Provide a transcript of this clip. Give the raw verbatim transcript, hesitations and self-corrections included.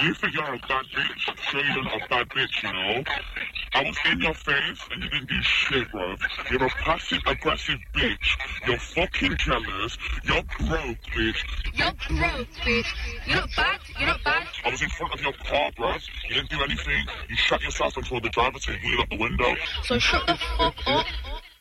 You think you're a bad bitch? Sure you're not a bad bitch, you know? I was in your face and you didn't do shit, bruv. You're a passive-aggressive bitch. You're fucking jealous. You're broke, bitch. You're broke, bitch. You're not bad. You're not bad. I was in front of your car, bruv. You didn't do anything. You shut yourself and told the driver to wheel up the window. So shut the fuck up.